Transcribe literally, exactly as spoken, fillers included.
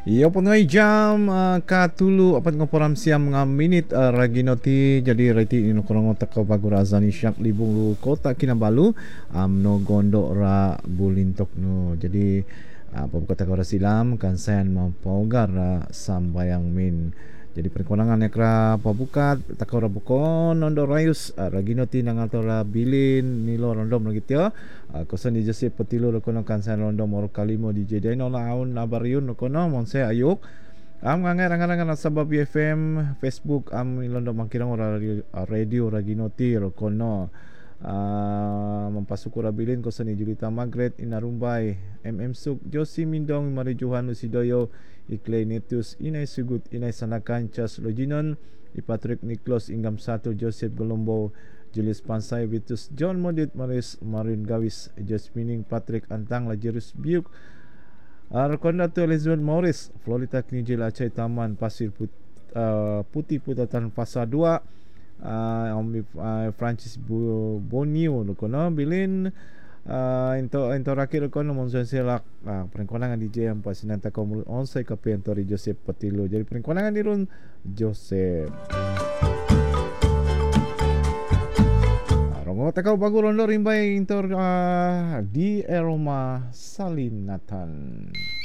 Iyo pengai jam uh, katulu apat ngoporam siam nga minit uh, raginoti jadi reti ino korong takau bagur azani syak libung lu kota Kinabalu um, no gondok ra bulintok no jadi uh, pembuka takau silam kan sen mampaugar uh, sambayang min jadi perkonangan yakra pabukat takau rabukon nondo rayus uh, raginoti nangatora bilin nilo rondom gitu uh, kosan di Joseph Petilu lokono kansan rondom moro kalimo di Jedeno laun abariun lokono monse ayuk am ngangai rangan-rangan sabab B F M Facebook am londo mangkirang ora radio raginoti lokono uh, mempasuku rabilin kosan di Julita Magret Inarumbai M M Suk Josi Mindong Mari Johan Usidoyo Iklay Netus, Inay Sugut, Inay Sanakan, Chas Loginon, Patrick Niklos, Ingam Satu, Joseph Golombo, Julius Pansay, Vitus, John Modit, Maris, Marin Gawis, Jasmining, Patrick Antang, Lazarus Biuk, Rekondato Elizabeth Morris, Florita Knijil, Acai Taman, Pasir Put, uh, Putih Putatan Pasar dua, uh, uh, Francis Bonio, Lokono, Bilin, Uh, into into rakir ko no monson sila uh, perengkonangan D J ang pasinanta ko mul onsay ka pentori Joseph Patilo jadi perengkonangan ni ron Joseph uh, rongo takaw bago ron lo rimbay into uh, di aroma salinatan.